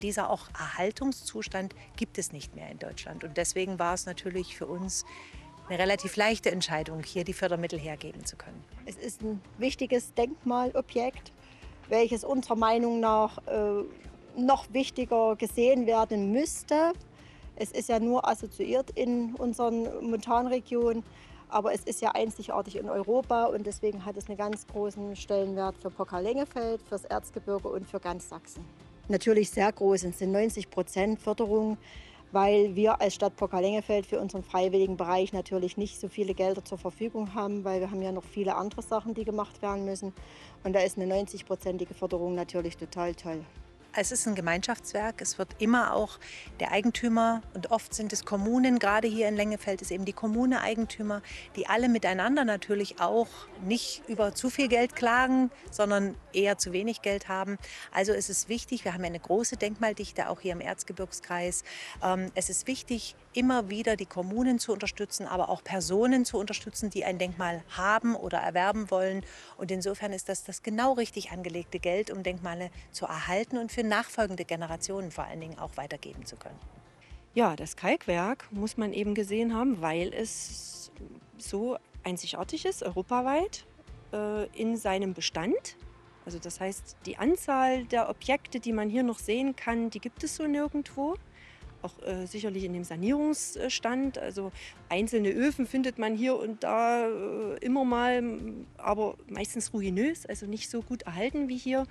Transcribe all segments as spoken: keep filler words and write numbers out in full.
Dieser auch Erhaltungszustand gibt es nicht mehr in Deutschland. Und deswegen war es natürlich für uns eine relativ leichte Entscheidung, hier die Fördermittel hergeben zu können. Es ist ein wichtiges Denkmalobjekt, welches unserer Meinung nach äh, noch wichtiger gesehen werden müsste. Es ist ja nur assoziiert in unseren Montanregionen, aber es ist ja einzigartig in Europa und deswegen hat es einen ganz großen Stellenwert für Pokal-Lengefeld, fürs Erzgebirge und für ganz Sachsen. Natürlich sehr groß, es sind neunzig Prozent Förderung, weil wir als Stadt Pokal-Lengefeld für unseren freiwilligen Bereich natürlich nicht so viele Gelder zur Verfügung haben, weil wir haben ja noch viele andere Sachen, die gemacht werden müssen. Und da ist eine neunzig-prozentige Förderung natürlich total toll. Es ist ein Gemeinschaftswerk, es wird immer auch der Eigentümer, und oft sind es Kommunen, gerade hier in Lengefeld ist eben die Kommune Eigentümer, die alle miteinander natürlich auch nicht über zu viel Geld klagen, sondern eher zu wenig Geld haben. Also es ist wichtig, wir haben ja eine große Denkmaldichte auch hier im Erzgebirgskreis. Es ist wichtig, immer wieder die Kommunen zu unterstützen, aber auch Personen zu unterstützen, die ein Denkmal haben oder erwerben wollen. Und insofern ist das das genau richtig angelegte Geld, um Denkmale zu erhalten und für nachfolgende Generationen vor allen Dingen auch weitergeben zu können. Ja, das Kalkwerk muss man eben gesehen haben, weil es so einzigartig ist, europaweit, äh, in seinem Bestand. Also das heißt, die Anzahl der Objekte, die man hier noch sehen kann, die gibt es so nirgendwo. Auch äh, sicherlich in dem Sanierungsstand. Also einzelne Öfen findet man hier und da äh, immer mal, aber meistens ruinös, also nicht so gut erhalten wie hier.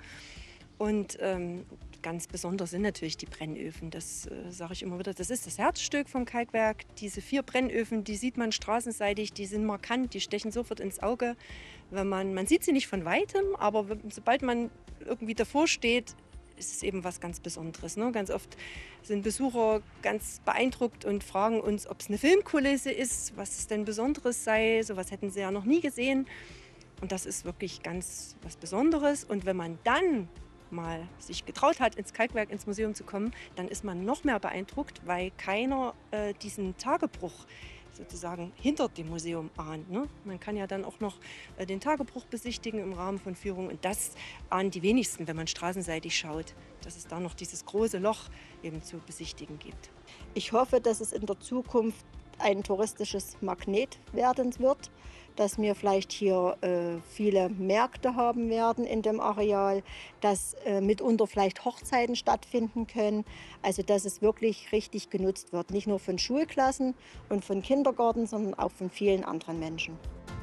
Und ähm, ganz besonders sind natürlich die Brennöfen. Das äh, sage ich immer wieder. Das ist das Herzstück vom Kalkwerk. Diese vier Brennöfen, die sieht man straßenseitig, die sind markant, die stechen sofort ins Auge. Wenn man, man sieht sie nicht von weitem, aber sobald man irgendwie davor steht, ist es eben was ganz Besonderes. Ne? Ganz oft sind Besucher ganz beeindruckt und fragen uns, ob es eine Filmkulisse ist, was es denn Besonderes sei. So was hätten sie ja noch nie gesehen. Und das ist wirklich ganz was Besonderes. Und wenn man dann mal sich getraut hat, ins Kalkwerk, ins Museum zu kommen, dann ist man noch mehr beeindruckt, weil keiner äh, diesen Tagebruch sozusagen hinter dem Museum ahnt. Ne? Man kann ja dann auch noch äh, den Tagebruch besichtigen im Rahmen von Führungen. Und das ahnen die wenigsten, wenn man straßenseitig schaut, dass es da noch dieses große Loch eben zu besichtigen gibt. Ich hoffe, dass es in der Zukunft ein touristisches Magnet werden wird, dass wir vielleicht hier äh, viele Märkte haben werden in dem Areal, dass äh, mitunter vielleicht Hochzeiten stattfinden können. Also dass es wirklich richtig genutzt wird, nicht nur von Schulklassen und von Kindergarten, sondern auch von vielen anderen Menschen.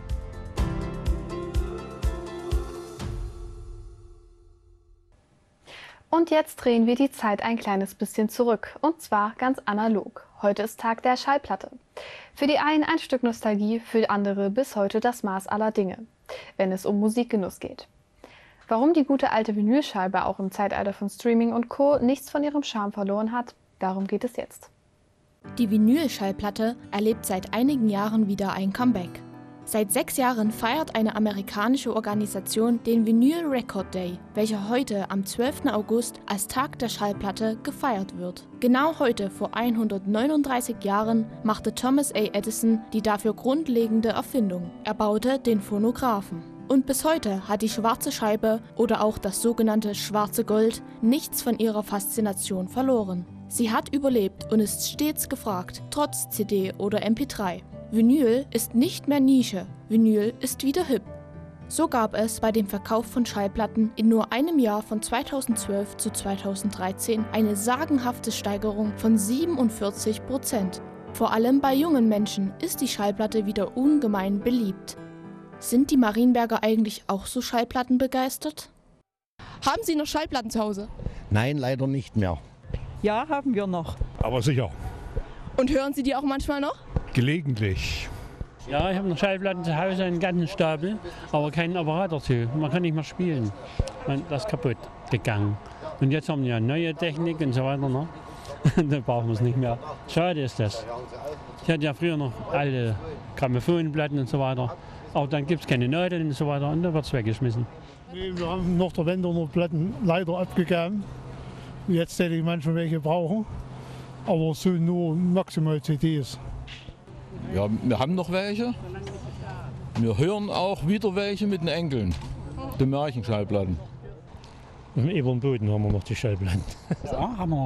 Und jetzt drehen wir die Zeit ein kleines bisschen zurück, und zwar ganz analog. Heute ist Tag der Schallplatte. Für die einen ein Stück Nostalgie, für andere bis heute das Maß aller Dinge, wenn es um Musikgenuss geht. Warum die gute alte Vinylscheibe auch im Zeitalter von Streaming und Co. nichts von ihrem Charme verloren hat, darum geht es jetzt. Die Vinylschallplatte erlebt seit einigen Jahren wieder ein Comeback. Seit sechs Jahren feiert eine amerikanische Organisation den Vinyl Record Day, welcher heute am zwölften August als Tag der Schallplatte gefeiert wird. Genau heute vor hundertneununddreißig Jahren machte Thomas A. Edison die dafür grundlegende Erfindung. Er baute den Phonographen. Und bis heute hat die schwarze Scheibe oder auch das sogenannte schwarze Gold nichts von ihrer Faszination verloren. Sie hat überlebt und ist stets gefragt, trotz C D oder M P drei. Vinyl ist nicht mehr Nische, Vinyl ist wieder hip. So gab es bei dem Verkauf von Schallplatten in nur einem Jahr von zweitausendzwölf zu zweitausenddreizehn eine sagenhafte Steigerung von siebenundvierzig Prozent. Vor allem bei jungen Menschen ist die Schallplatte wieder ungemein beliebt. Sind die Marienberger eigentlich auch so schallplattenbegeistert? Haben Sie noch Schallplatten zu Hause? Nein, leider nicht mehr. Ja, haben wir noch. Aber sicher. Und hören Sie die auch manchmal noch? Gelegentlich. Ja, ich habe noch Schallplatten zu Hause, einen ganzen Stapel, aber keinen Apparat dazu. Man kann nicht mehr spielen. Das ist kaputt gegangen. Und jetzt haben wir ja neue Technik und so weiter. Ne? Da brauchen wir es nicht mehr. Schade ist das. Ich hatte ja früher noch alte Grammophonplatten und so weiter. Aber dann gibt es keine neuen und so weiter und dann wird es weggeschmissen. Wir haben noch der Wende noch Platten leider abgegeben. Jetzt hätte ich manchmal welche brauchen. Aber so nur maximal C Ds. Ja, wir haben noch welche. Wir hören auch wieder welche mit den Enkeln. Die Märchenschallplatten. Über den Boden haben wir noch die Schallplatten. Ja, haben wir.